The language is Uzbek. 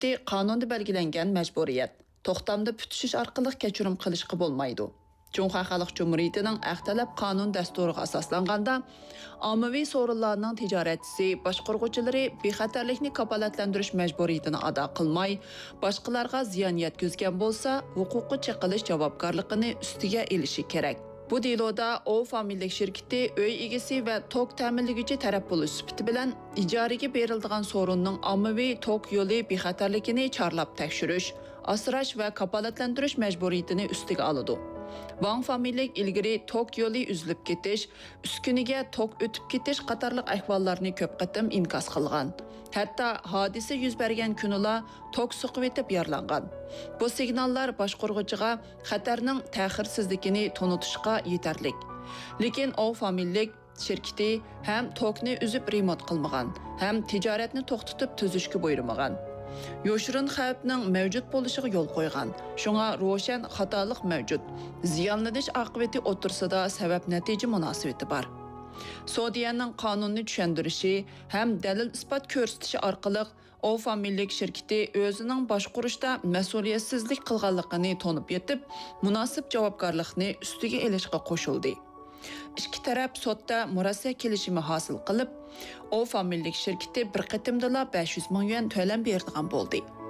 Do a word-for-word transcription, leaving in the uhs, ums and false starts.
şirketi qonunda belgilengan majburiyat. To'xtamda putishish orqali kechirim qilishga bo'lmaydi. Cumhuriyet Xalq Cumhuriyeti'nin əxtalab qanun dəsturiga asaslanganda, ommaviy sorunlarning tijoratchisi, boshqaruvchilari bexatarlikni kafolatlantirish majburiyatini ado qilmay, boshqalarga ziyon yetkazgan bo'lsa, huquqi cheqilish javobgarligini ustiga elishi kerak. Bu deloda O familiyalik şirketi öy egisi ve tok ta'minlaguvchi taraf bo'lish sifati bilan ijaraga beriladigan sorunning ommaviy tok yo'li bexatarligini chorlab tekshirish, asrash va kafolatlantirish majburiyatini ustiga oladi. Wang familiyalik ilgari tok yo'li uzilib ketish, uskuniga tok o'tib ketish qatorliq ahvollarni ko'p qatim inkos qilgan. Hatto hodisa yuz bergan kunila tok suqib etib yaralangan. Bu signallar boshqaruvchiga xatarning ta'xirsizligini tonutishga yetarlik. Lekin O familiyalik şirketi ham tokni uzib remont qilmagan, ham tijoratni to'xtatib tuzishga buyurmagan. Yoshurun xavfning mavjud bo'lishiga yo'l qo'ygan. Shunga ro'shan xatolik mavjud. Ziyonlanish oqibati o'tirsida sabab natija munosabati bor. Saudiyaning qonunni tushuntirishi ham dalil isbot ko'rsatishi orqali O familiyalik şirketi o'zining boshqarishda mas'uliyatsizlik qilganligini tonib yetib, munosib javobgarlikni ustiga olishga qo'shildi. İki taraf sotda murassa kelishimi hosil qilib, O familiyalik şirketi bir qatimdala besh yuz ming yuan to'lam beradigan bo'ldi.